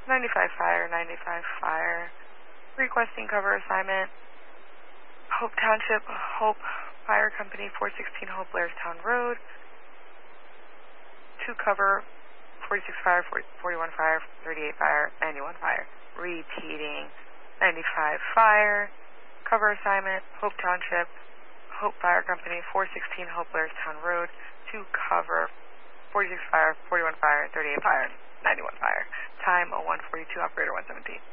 95 fire, 95 fire. Requesting cover assignment. Hope Township, Hope Fire Company, 416 Hope Blairstown Road. To cover 46 fire, 41 fire, 38 fire, 91 fire. Repeating 95 fire. Cover assignment, Hope Township, Hope Fire Company, 416 Hope Blairstown Road. To cover 46 fire, 41 fire, 38 fire, 91 fire. Time 0142, operator 117.